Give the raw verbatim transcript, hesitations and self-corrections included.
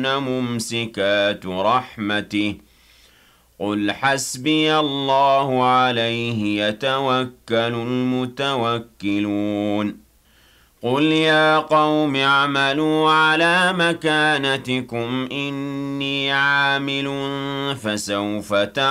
هن ممسكات رحمته قل حسبي الله عليه يتوكل المتوكلون قل يا قوم اعملوا على مكانتكم إني عامل فسوف تعلمون